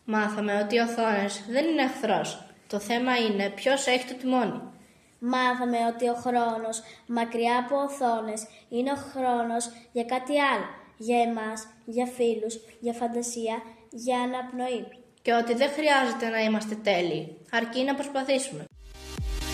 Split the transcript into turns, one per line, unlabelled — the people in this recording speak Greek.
Μάθαμε ότι οι οθόνες δεν είναι εχθρός. Το θέμα είναι ποιος έχει το τιμόνι.
Μάθαμε ότι ο χρόνος μακριά από οθόνες είναι ο χρόνος για κάτι άλλο. Για εμάς, για φίλους, για φαντασία, για αναπνοή.
Και ότι δεν χρειάζεται να είμαστε τέλειοι, αρκεί να προσπαθήσουμε.